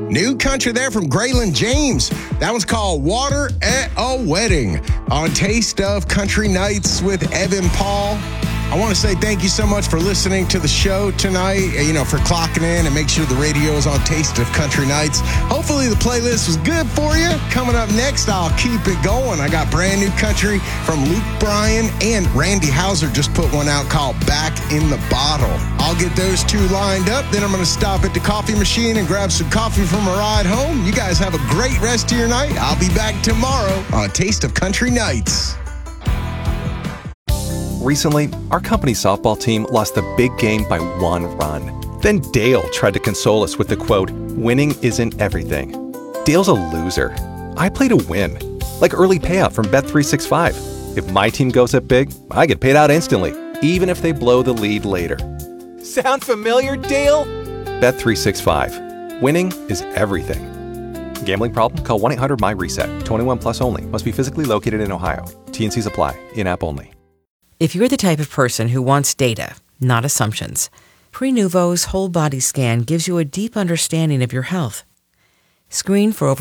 New country there from Graylin James. That one's called Water at a Wedding on Taste of Country Nights with Evan Paul. I want to say thank you so much for listening to the show tonight, for clocking in and make sure the radio is on Taste of Country Nights. Hopefully the playlist was good for you. Coming up next, I'll keep it going. I got brand new country from Luke Bryan, and Randy Houser just put one out called Back in the Bottle. I'll get those two lined up. Then I'm going to stop at the coffee machine and grab some coffee from a ride home. You guys have a great rest of your night. I'll be back tomorrow on Taste of Country Nights. Recently, our company's softball team lost the big game by 1 run. Then Dale tried to console us with the quote, "Winning isn't everything." Dale's a loser. I play to win, like early payout from Bet365. If my team goes up big, I get paid out instantly, even if they blow the lead later. Sound familiar, Dale? Bet365. Winning is everything. Gambling problem? Call 1-800-MY-RESET. 21 plus only. Must be physically located in Ohio. T&Cs apply. In-app only. If you're the type of person who wants data, not assumptions, Prenuvo's whole body scan gives you a deep understanding of your health. Screen for over